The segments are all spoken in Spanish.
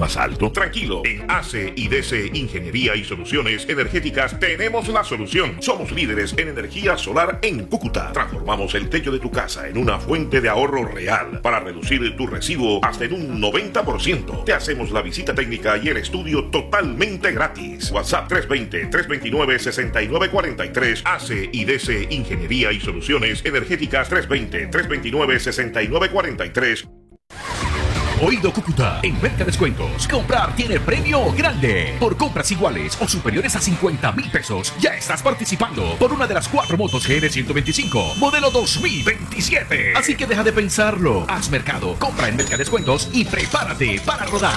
más alto? Tranquilo, en AC&DC Ingeniería y Soluciones Energéticas tenemos la solución. Somos líderes en energía solar en Cúcuta. Transformamos el techo de tu casa en una fuente de ahorro real para reducir tu recibo hasta en un 90%. Te hacemos la visita técnica y el estudio totalmente gratis. WhatsApp 320-329-6943. AC&DC Ingeniería y Soluciones Energéticas 320-329-6943. Oído Cúcuta, en Mercadescuentos, comprar tiene premio grande. Por compras iguales o superiores a 50,000 pesos, ya estás participando por una de las 4 motos GR125, modelo 2027. Así que deja de pensarlo, haz mercado, compra en Mercadescuentos y prepárate para rodar.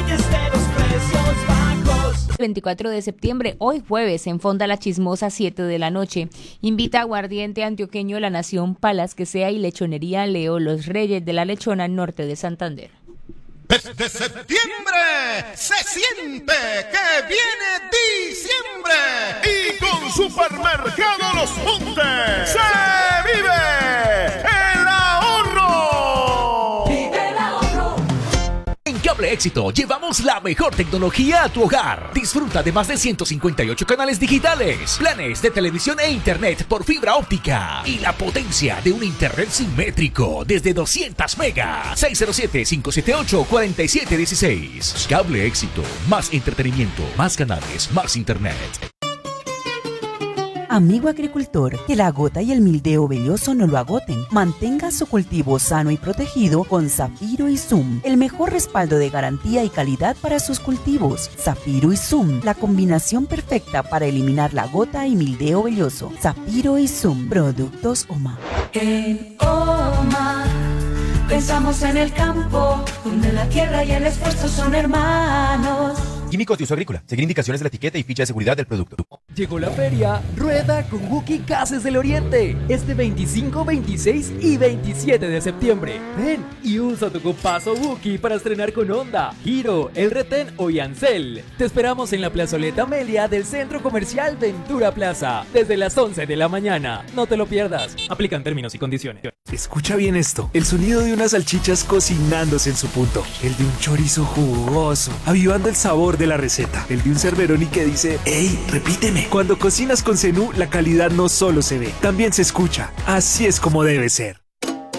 24 de septiembre, hoy jueves, en Fonda La Chismosa, 7 de la noche. Invita a Aguardiente Antioqueño La Nación, Palas que sea y Lechonería Leo, los Reyes de la Lechona, norte de Santander. Desde septiembre se siente que viene diciembre y con Supermercado Los Montes se vive el ahorro. ¡Vive el ahorro! En Cable Éxito llevamos la mejor tecnología a tu hogar. Disfruta de más de 158 canales digitales, planes de televisión e internet por fibra óptica y la potencia de un internet simétrico desde 200 megas. 607-578-4716. Cable Éxito. Más entretenimiento, más canales, más internet. Amigo agricultor, que la gota y el mildeo velloso no lo agoten. Mantenga su cultivo sano y protegido con Zafiro y Zoom, el mejor respaldo de garantía y calidad para sus cultivos. Zafiro y Zoom, la combinación perfecta para eliminar la gota y mildeo velloso. Zafiro y Zoom, productos OMA. En OMA pensamos en el campo, donde la tierra y el esfuerzo son hermanos. Químicos de uso agrícola. Seguir indicaciones de la etiqueta y ficha de seguridad del producto. Llegó la feria Rueda con Wookie Gases del Oriente. Este 25, 26 y 27 de septiembre. Ven y usa tu copazo Wookie para estrenar con Honda, Giro, El Retén o Yancel. Te esperamos en la plazoleta Amelia del Centro Comercial Ventura Plaza. Desde las 11 de la mañana. No te lo pierdas. Aplican términos y condiciones. Escucha bien esto. El sonido de unas salchichas cocinándose en su punto. El de un chorizo jugoso, avivando el sabor de la receta. El de un Cerveroni que dice: ¡Ey, repíteme! Cuando cocinas con Zenú, la calidad no solo se ve, también se escucha. Así es como debe ser.